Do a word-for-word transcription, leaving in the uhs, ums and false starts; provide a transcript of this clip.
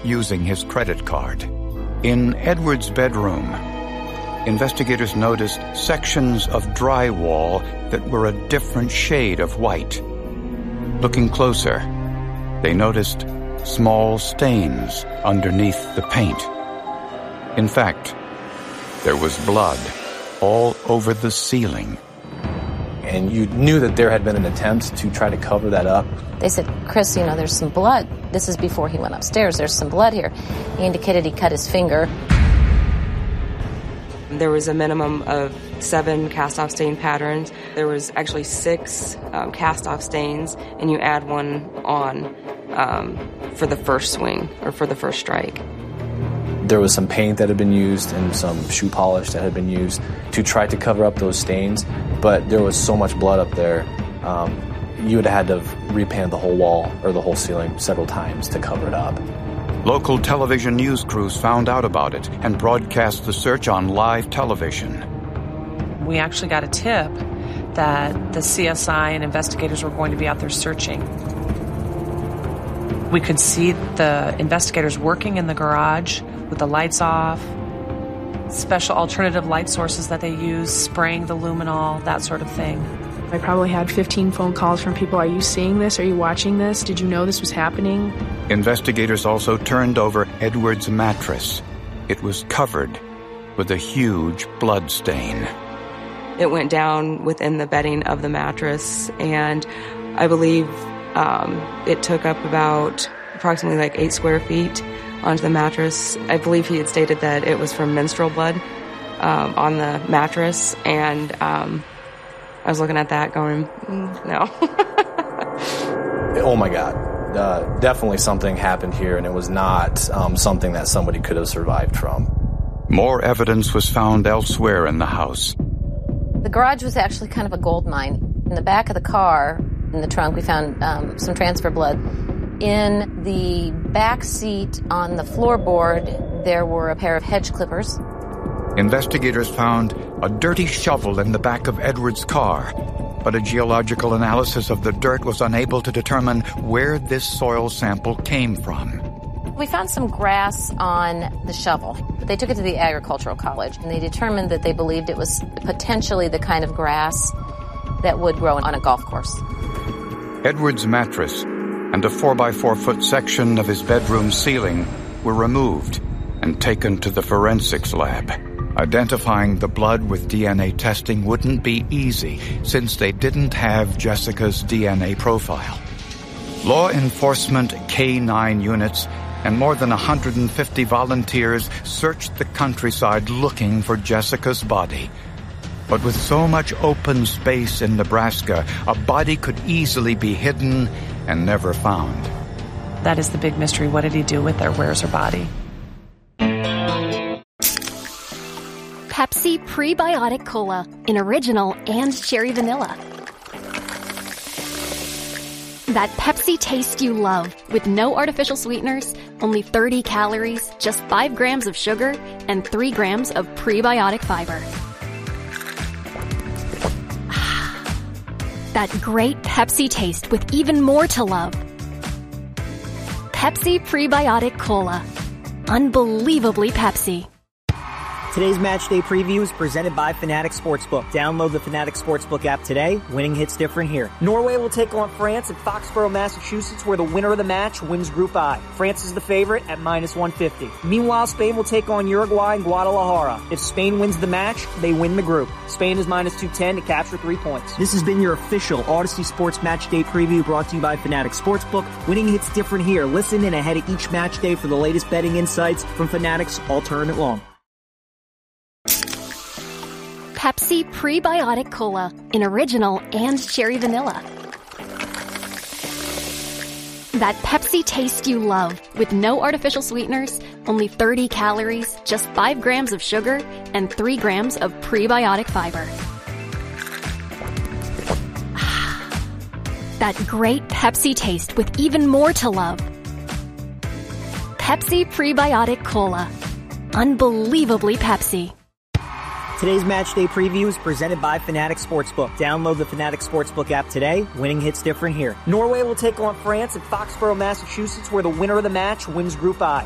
using his credit card. In Edward's bedroom, investigators noticed sections of drywall that were a different shade of white. Looking closer, they noticed small stains underneath the paint. In fact, there was blood all over the ceiling. And you knew that there had been an attempt to try to cover that up. They said, Chris, you know, there's some blood. This is before he went upstairs. There's some blood here. He indicated he cut his finger. There was a minimum of seven cast-off stain patterns. There was actually six um, cast-off stains, and you add one on um, for the first swing or for the first strike. There was some paint that had been used and some shoe polish that had been used to try to cover up those stains, but there was so much blood up there, um, you would have had to have repainted the whole wall or the whole ceiling several times to cover it up. Local television news crews found out about it and broadcast the search on live television. We actually got a tip that the C S I and investigators were going to be out there searching. We could see the investigators working in the garage with the lights off, special alternative light sources that they use, spraying the luminol, that sort of thing. I probably had fifteen phone calls from people. Are you seeing this? Are you watching this? Did you know this was happening? Investigators also turned over Edward's mattress. It was covered with a huge blood stain. It went down within the bedding of the mattress, and I believe um, it took up about approximately like eight square feet onto the mattress. I believe he had stated that it was from menstrual blood um, on the mattress, and um, I was looking at that going, mm, no. Oh my God. Uh, definitely something happened here, and it was not um, something that somebody could have survived from. More evidence was found elsewhere in the house. The garage was actually kind of a gold mine. In the back of the car, in the trunk, we found um, some transfer blood. In the back seat on the floorboard, there were a pair of hedge clippers. Investigators found a dirty shovel in the back of Edward's car, but a geological analysis of the dirt was unable to determine where this soil sample came from. We found some grass on the shovel, but they took it to the agricultural college, and they determined that they believed it was potentially the kind of grass that would grow on a golf course. Edward's mattress and a four by four foot section of his bedroom ceiling were removed and taken to the forensics lab. Identifying the blood with D N A testing wouldn't be easy since they didn't have Jessica's D N A profile. Law enforcement K nine units and more than one hundred fifty volunteers searched the countryside looking for Jessica's body. But with so much open space in Nebraska, a body could easily be hidden and never found. That is the big mystery. What did he do with her? Where's her body? Pepsi Prebiotic Cola in original and cherry vanilla. That Pepsi taste you love with no artificial sweeteners, only thirty calories, just five grams of sugar, and three grams of prebiotic fiber. That great Pepsi taste with even more to love. Pepsi Prebiotic Cola. Unbelievably Pepsi. Today's match day preview is presented by Fanatics Sportsbook. Download the Fanatics Sportsbook app today. Winning hits different here. Norway will take on France at Foxborough, Massachusetts, where the winner of the match wins Group I. France is the favorite at minus one fifty. Meanwhile, Spain will take on Uruguay in Guadalajara. If Spain wins the match, they win the group. Spain is minus two ten to capture three points. This has been your official Odyssey Sports Match Day preview brought to you by Fanatics Sportsbook. Winning hits different here. Listen in ahead of each match day for the latest betting insights from Fanatics All Tournament Long. Pepsi Prebiotic Cola in original and cherry vanilla. That Pepsi taste you love with no artificial sweeteners, only thirty calories, just five grams of sugar, and three grams of prebiotic fiber. That great Pepsi taste with even more to love. Pepsi Prebiotic Cola. Unbelievably Pepsi. Today's match day preview is presented by Fanatics Sportsbook. Download the Fanatics Sportsbook app today. Winning hits different here. Norway will take on France at Foxborough, Massachusetts, where the winner of the match wins Group I.